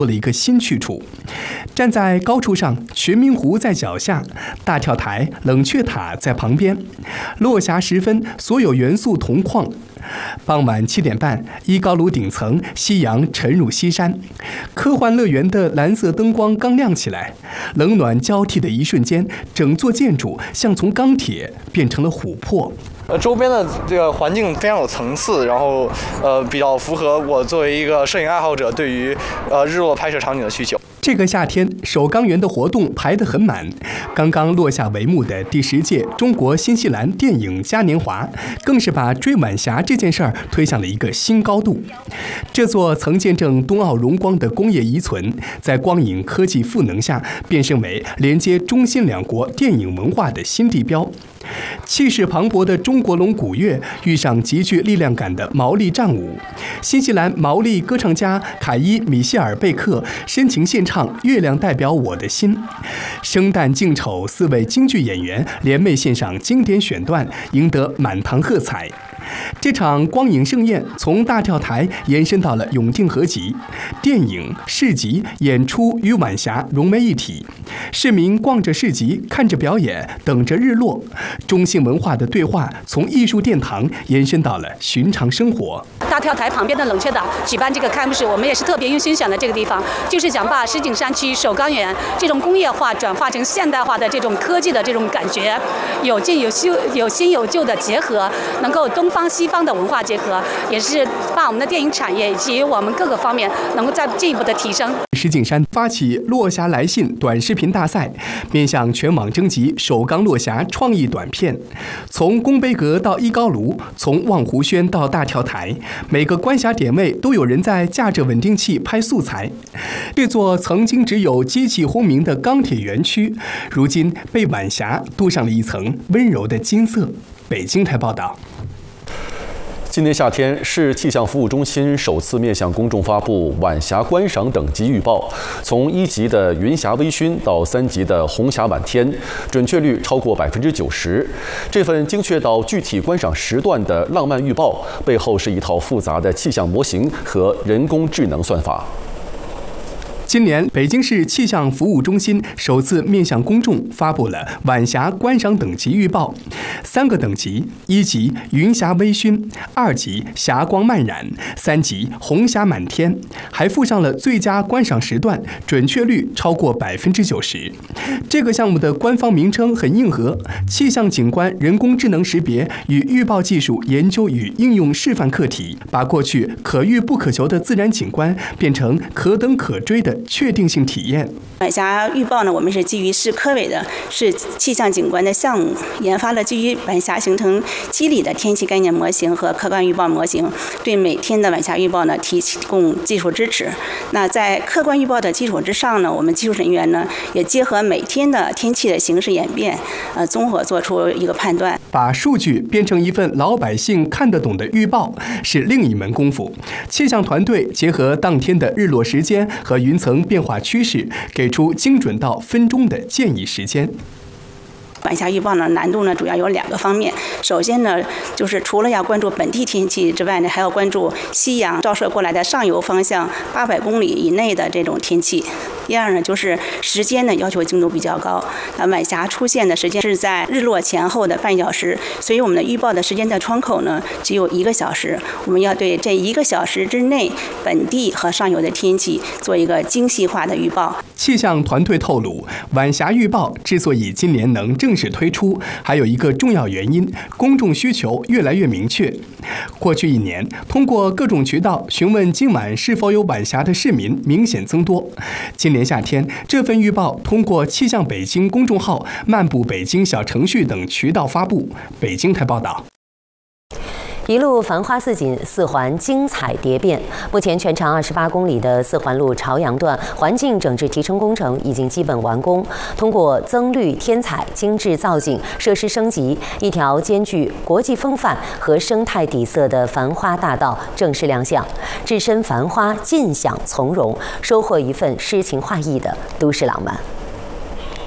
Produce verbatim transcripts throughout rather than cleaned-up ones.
多了一个新去处。站在高处上，玄明湖在脚下，大跳台、冷却塔在旁边。落霞时分，所有元素同框。傍晚七点半，一高炉顶层，夕阳沉入西山。科幻乐园的蓝色灯光刚亮起来，冷暖交替的一瞬间，整座建筑像从钢铁变成了琥珀。 呃，周边的这个环境非常有层次，然后呃比较符合我作为一个摄影爱好者对于呃日落拍摄场景的需求。 这个夏天，首钢园的活动排得很满。刚刚落下帷幕的第十届中国新西兰电影嘉年华，更是把追晚霞这件事儿推向了一个新高度。这座曾见证冬奥荣光的工业遗存，在光影科技赋能下，变身为连接中新两国电影文化的新地标。气势磅礴的中国龙鼓乐遇上极具力量感的毛利战舞，新西兰毛利歌唱家凯伊·米歇尔贝克深情献唱《月亮代表我的心》，生旦净丑四位京剧演员联袂献上经典选段，赢得满堂喝彩。这场光影盛宴从大跳台延伸到了永定河集，电影、市集、演出与晚霞融为一体。市民逛着市集，看着表演，等着日落。中信文化的对话从艺术殿堂延伸到了寻常生活。 大跳台旁边的冷却岛举办这个开幕式，我们也是特别用心选的这个地方，就是想把石景山区首钢园这种工业化转化成现代化的这种科技的这种感觉，有旧有新有新有旧的结合，能够东方西方的文化结合，也是把我们的电影产业以及我们各个方面能够再进一步的提升。 石景山发起落霞来信短视频大赛，面向全网征集首钢落霞创意短片。从宫杯阁到一高炉，从望湖轩到大跳台，每个观霞点位都有人在架着稳定器拍素材。这座曾经只有机器轰鸣的钢铁园区，如今被晚霞镀上了一层温柔的金色。北京台报道。 今年夏天，市气象服务中心首次面向公众发布晚霞观赏等级预报，从一级的云霞微醺到三级的红霞满天，准确率超过百分之九十。这份精确到具体观赏时段的浪漫预报，背后是一套复杂的气象模型和人工智能算法。 今年，北京市气象服务中心首次面向公众发布了晚霞观赏等级预报，三个等级：一级云霞微醺，二级霞光漫染，三级红霞满天，还附上了最佳观赏时段，准确率超过百分之九十。这个项目的官方名称很硬核：气象景观人工智能识别与预报技术研究与应用示范课题，把过去可遇不可求的自然景观变成可等可追的确定性体验。 晚霞预报呢，我们是基于市科委的市气象景观的项目，研发了基于晚霞形成机理的天气概念模型和客观预报模型，对每天的晚霞预报呢提供技术支持。那在客观预报的基础之上呢，我们技术人员呢也结合每天的天气的形势演变，呃，综合做出一个判断。 把数据变成一份老百姓看得懂的预报是另一门功夫。气象团队结合当天的日落时间和云层变化趋势，给出精准到分钟的建议时间。 晚霞预报呢，难度呢主要有两个方面。首先呢，就是除了要关注本地天气之外呢，还要关注夕阳照射过来的上游方向八百公里以内的这种天气。第二呢，就是时间呢要求精度比较高。那晚霞出现的时间是在日落前后的半小时，所以我们的预报的时间的窗口呢只有一个小时。我们要对这一个小时之内本地和上游的天气做一个精细化的预报。 气象团队透露，晚霞预报之所以今年能正式推出，还有一个重要原因：公众需求越来越明确。过去一年，通过各种渠道询问今晚是否有晚霞的市民明显增多。今年夏天，这份预报通过气象北京公众号、漫步北京小程序等渠道发布。北京台报道。 一路繁花似锦，四环精彩蝶变。目前全长二十八公里的四环路朝阳段环境整治提升工程已经基本完工。通过增绿添彩、精致造景、设施升级，一条兼具国际风范和生态底色的繁花大道正式亮相。置身繁花，尽享从容，收获一份诗情画意的都市浪漫。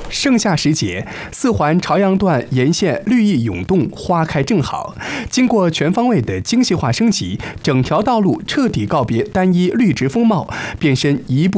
盛夏时节，四环朝阳段沿线绿意涌动，花开正好。经过全方位的精细化升级，整条道路彻底告别单一绿植风貌，变身一步